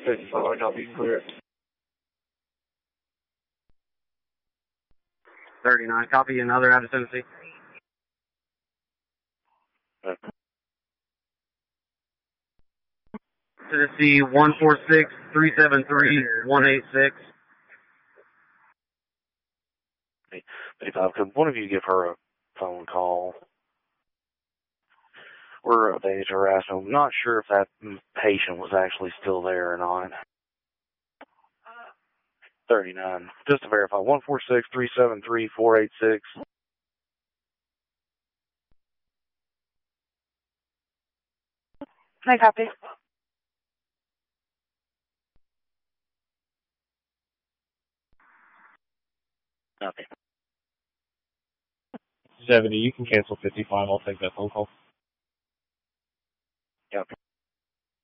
55, copy, clear. 39, copy, another out of Tennessee. Tennessee 146-373-186. 55, could one of you give her a phone call? We're updating to harass him. I'm not sure if that patient was actually still there or not. 39, just to verify, 146-373-486. I copy. Copy. 70, you can cancel 55. I'll take that phone call. Copy.